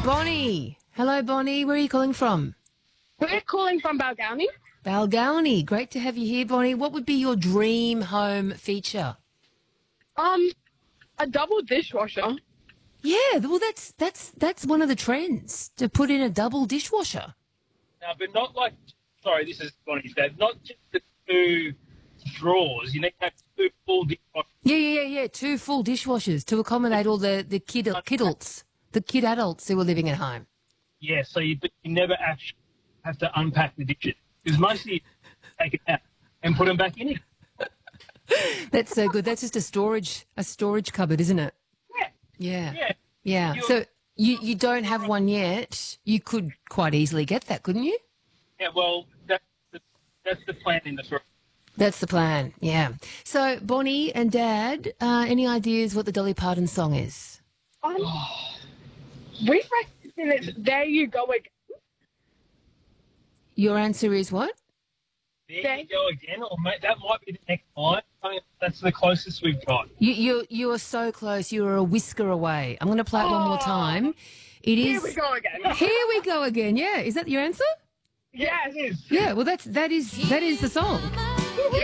Bonnie. Hello, Bonnie. Where are you calling from? We're calling from Balgownie. Balgownie. Great to have you here, Bonnie. What would be your dream home feature? A double dishwasher. Yeah, well, that's one of the trends, to put in a double dishwasher. No, but not like, sorry, this is Bonnie's dad, not just the two drawers. You need to have two full dishwashers. Yeah. 2 full dishwashers to accommodate all the kidults, the kid adults who are living at home. Yeah, so you never actually have to unpack the dishes. Because mostly take it out and put them back in it. That's so good. That's just a storage cupboard, isn't it? Yeah. Yeah. So you don't have one yet. You could quite easily get that, couldn't you? Yeah, well, that's the plan in the story. That's the plan, yeah. So, Bonnie and Dad, any ideas what the Dolly Parton song is? We reckon it's There You Go Again. Your answer is what? There you go again, or that might be the next line. I mean, that's the closest we've got. You are so close. You are a whisker away. I'm going to play it one more time. It is. Here we go again. Here we go again. Yeah, is that your answer? Yes. It is. Yeah. Well, that is the song.